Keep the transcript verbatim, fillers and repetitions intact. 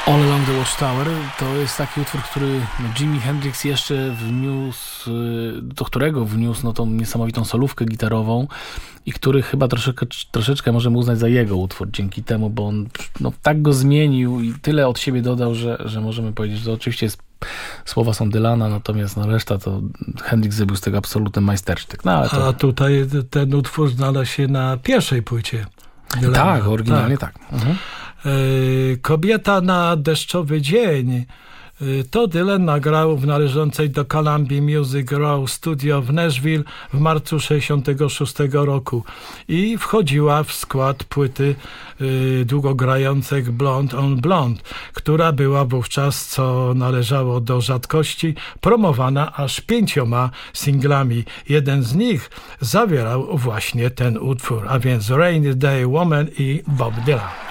All Along the Watchtower to jest taki utwór, który Jimi Hendrix jeszcze wniósł, do którego wniósł no, tą niesamowitą solówkę gitarową i który chyba troszeczkę, troszeczkę możemy uznać za jego utwór dzięki temu, bo on no, tak go zmienił i tyle od siebie dodał, że, że możemy powiedzieć, że to oczywiście jest, słowa są Dylana, natomiast no, reszta to Hendrix zrobił z tego absolutny majstersztyk. No, ale to... A tutaj ten utwór znalazł się na pierwszej płycie Dylana. Tak, oryginalnie tak. tak. Mhm. Kobieta na deszczowy dzień to Dylan nagrał w należącej do Columbia Music Row Studio w Nashville w marcu sześćdziesiątego szóstego roku i wchodziła w skład płyty y, długogrających Blonde on Blonde, która była wówczas, co należało do rzadkości, promowana aż pięcioma singlami. Jeden z nich zawierał właśnie ten utwór, a więc Rainy Day Woman i Bob Dylan.